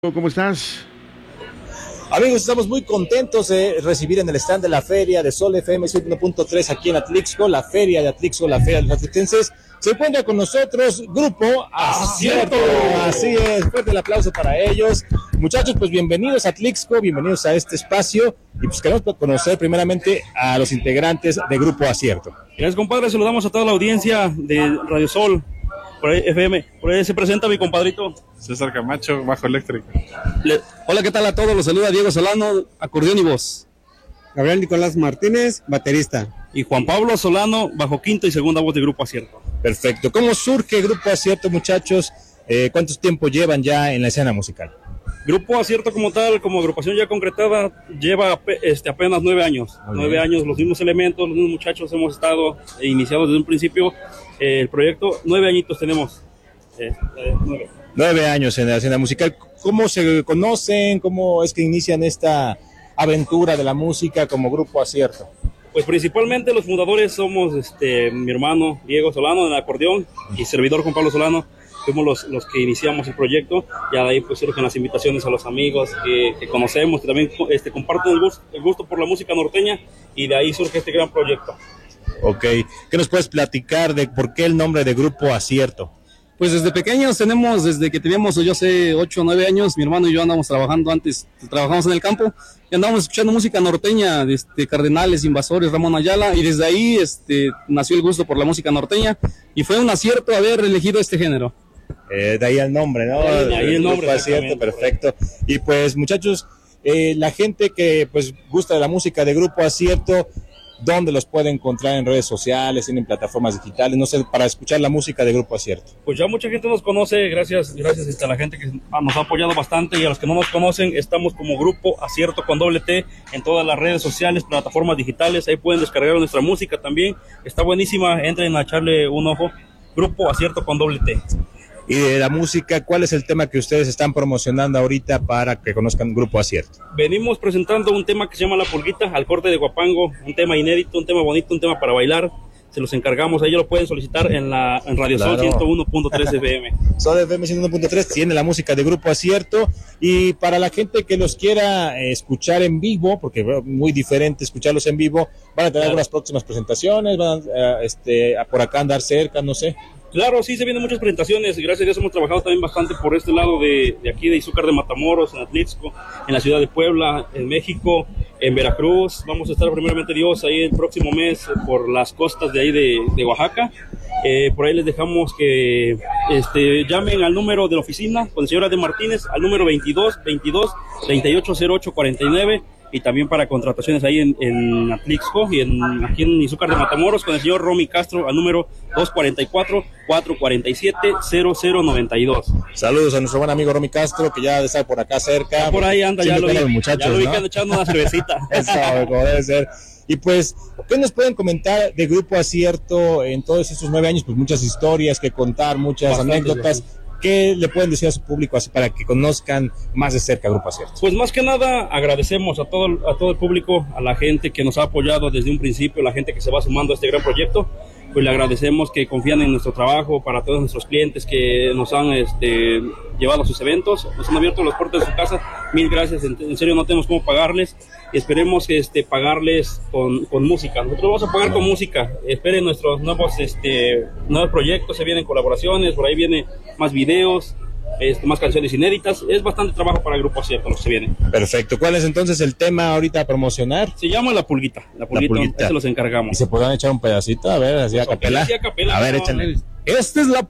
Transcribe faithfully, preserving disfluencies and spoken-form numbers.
¿Cómo estás? Amigos, estamos muy contentos de recibir en el stand de la feria de Sol F M ciento uno punto tres aquí en Atlixco, la feria de Atlixco, la feria de los atlixquenses. Se encuentra con nosotros Grupo Acierto. Así es, fuerte el aplauso para ellos. Muchachos, pues bienvenidos a Atlixco, bienvenidos a este espacio y pues queremos conocer primeramente a los integrantes de Grupo Acierto. Gracias, compadre, saludamos a toda la audiencia de Radio Sol. Por ahí, F M, por ahí se presenta mi compadrito César Camacho, bajo eléctrico. Le... Hola, ¿qué tal a todos? Los saluda Diego Solano, acordeón y voz. Gabriel Nicolás Martínez, baterista. Y Juan Pablo Solano, bajo quinta y segunda voz de Grupo Acierto. Perfecto. ¿Cómo surge Grupo Acierto, muchachos? Eh, ¿Cuántos tiempo llevan ya en la escena musical? Grupo Acierto como tal, como agrupación ya concretada, lleva este, apenas nueve años. Muy nueve bien. años, los mismos elementos, los mismos muchachos hemos estado iniciados desde un principio. Eh, el proyecto, nueve añitos tenemos. Eh, eh, nueve. nueve años en la escena musical. ¿Cómo se conocen? ¿Cómo es que inician esta aventura de la música como Grupo Acierto? Pues principalmente los fundadores somos este, mi hermano Diego Solano en el acordeón y servidor Juan Pablo Solano. Fuimos los, los que iniciamos el proyecto, ya de ahí pues surgen las invitaciones a los amigos que, que conocemos, que también este, comparten el gusto, el gusto por la música norteña, y de ahí surge este gran proyecto. Ok, ¿qué nos puedes platicar de por qué el nombre de Grupo Acierto? Pues desde pequeños tenemos, desde que teníamos, yo sé, ocho o nueve años, mi hermano y yo andamos trabajando antes, trabajamos en el campo, y andábamos escuchando música norteña, este, Cardenales, Invasores, Ramón Ayala, y desde ahí este, nació el gusto por la música norteña, y fue un acierto haber elegido este género. Eh, de ahí el nombre, ¿no? De ahí el nombre. Acierto, perfecto. Y pues, muchachos, eh, la gente que pues gusta de la música de Grupo Acierto, ¿dónde los puede encontrar en redes sociales, tienen plataformas digitales, no sé, para escuchar la música de Grupo Acierto? Pues ya mucha gente nos conoce, gracias, gracias a la gente que nos ha apoyado bastante, y a los que no nos conocen, estamos como Grupo Acierto con doble T en todas las redes sociales, plataformas digitales, ahí pueden descargar nuestra música también, está buenísima, entren a echarle un ojo, Grupo Acierto con doble T. Y de la música, ¿cuál es el tema que ustedes están promocionando ahorita para que conozcan Grupo Acierto? Venimos presentando un tema que se llama La Pulguita, al corte de Guapango, un tema inédito, un tema bonito, un tema para bailar. Se los encargamos, ahí lo pueden solicitar en la en Radio claro. Sol ciento uno punto tres F M. Sol F M ciento uno punto tres tiene la música de Grupo Acierto, y para la gente que los quiera eh, escuchar en vivo, porque es muy diferente escucharlos en vivo, van a tener claro. algunas próximas presentaciones, van a, este, a por acá andar cerca, no sé. Claro, sí, se vienen muchas presentaciones, gracias a Dios hemos trabajado también bastante por este lado de, de aquí de Izúcar de Matamoros, en Atlixco, en la ciudad de Puebla, en México, en Veracruz. Vamos a estar primeramente Dios ahí el próximo mes por las costas de ahí de, de Oaxaca. Eh, por ahí les dejamos que este, llamen al número de la oficina con el señor Ade Martínez, al número veintidós veintidós treinta y ocho cero ocho cuarenta y nueve, y también para contrataciones ahí en, en Atlixco y en, aquí en Izúcar de Matamoros con el señor Romy Castro al número dos cuatro cuatro, cuatro cuatro siete, cero cero nueve dos. Saludos a nuestro buen amigo Romy Castro, que ya está por acá cerca. Ya por ahí anda, ya lo, vi, ya lo vi ¿no? que anda echando una cervecita. Eso, como debe ser. Y pues, ¿qué nos pueden comentar de Grupo Acierto en todos estos nueve años? Pues muchas historias que contar, muchas Bastante anécdotas. Bien. ¿Qué le pueden decir a su público así para que conozcan más de cerca Grupo Acierto? Pues más que nada agradecemos a todo, a todo el público, a la gente que nos ha apoyado desde un principio, la gente que se va sumando a este gran proyecto. Pues le agradecemos que confían en nuestro trabajo, para todos nuestros clientes que nos han este, llevado a sus eventos, nos han abierto las puertas de su casa. Mil gracias, en, en serio no tenemos cómo pagarles, y esperemos este, pagarles con, con música. Nosotros vamos a pagar con música, esperen nuestros nuevos, este, nuevos proyectos, se vienen colaboraciones, por ahí vienen más videos, Este, más canciones inéditas, es bastante trabajo para el Grupo Acierto lo que se viene. Perfecto, ¿cuál es entonces el tema ahorita a promocionar? Se llama La Pulguita, La Pulguita, La Pulguita. Ahí se los encargamos. ¿Y se podrán echar un pedacito? A ver, así a capela. Sí, a capela. A ver, no, échale. Esta es la